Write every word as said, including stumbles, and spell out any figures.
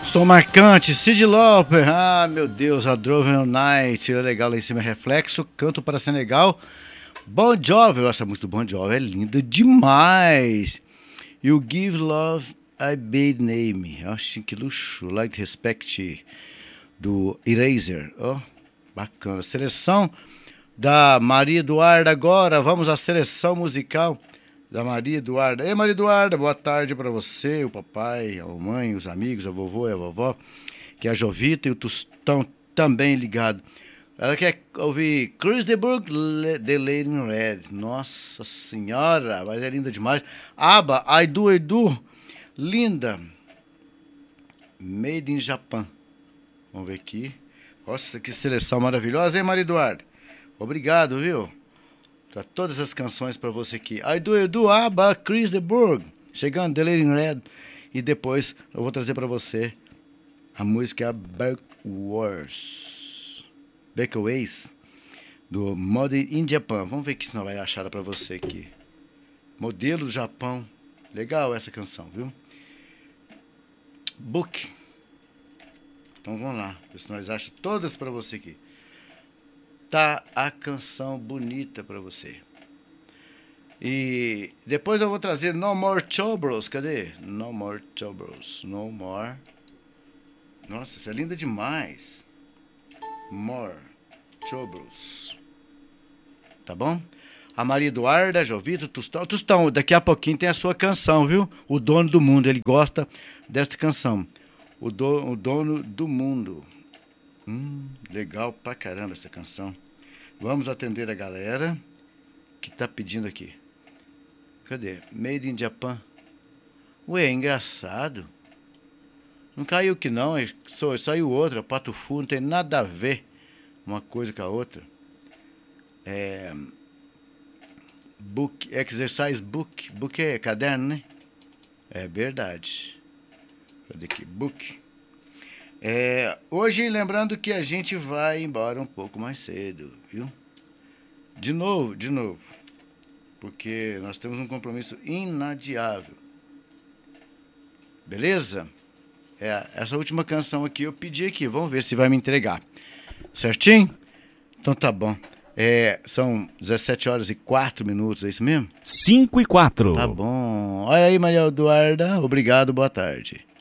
Som marcante, Cyndi Lauper, ah meu Deus, a Drove All Night, é legal lá em cima, Reflexo, Canto para Senegal, Bon Jovi, nossa, muito Bon Jovi, é linda demais. You Give Love a Bad Name, acho que luxo, Like Respect, do Eraser, ó, oh, bacana. Seleção da Maria Eduarda agora, vamos à seleção musical da Maria Eduarda. Ei, Maria Eduarda, boa tarde para você, o papai, a mamãe, os amigos, a vovô e a vovó, que é a Jovita e o Tostão também ligado. Ela quer ouvir Chris de Burgh, The Lady in Red. Nossa senhora, mas é linda demais. Aba, I Do, I Do, linda. Made in Japan. Vamos ver aqui. Nossa, que seleção maravilhosa, hein, Maria Eduarda? Obrigado, viu? Pra todas as canções pra você aqui. I Do, I Do, Aba, Chris de Burgh. Chegando, The Lady in Red. E depois eu vou trazer pra você a música Backwards. Backways, do Made in Japan. Vamos ver que se não vai achar pra você aqui. Modelo do Japão. Legal essa canção, viu? Book. Então vamos lá. Ver se nós achamos todas pra você aqui. Tá a canção bonita pra você. E depois eu vou trazer No More Troubles. Cadê? No More Troubles. No More. Nossa, essa é linda demais. More Troubles. Tá bom? A Maria Eduarda, Jovita, Tostão. Tostão, daqui a pouquinho tem a sua canção, viu? O Dono do Mundo. Ele gosta desta canção. O, do, o Dono do Mundo. Hum, legal pra caramba essa canção. Vamos atender a galera que tá pedindo aqui. Cadê? Made in Japan. Ué, é engraçado. Não caiu que não, só, saiu outra, Pato Fu, não tem nada a ver uma coisa com a outra. É, book, exercise book. Book é caderno, né? É verdade. Cadê aqui? Book. É, hoje, lembrando que a gente vai embora um pouco mais cedo, viu? De novo, de novo. Porque nós temos um compromisso inadiável. Beleza? É, essa última canção aqui eu pedi aqui. Vamos ver se vai me entregar. Certinho? Então tá bom. É, são dezessete horas e quatro minutos, é isso mesmo? cinco e quatro. Tá bom. Olha aí, Maria Eduarda. Obrigado, boa tarde.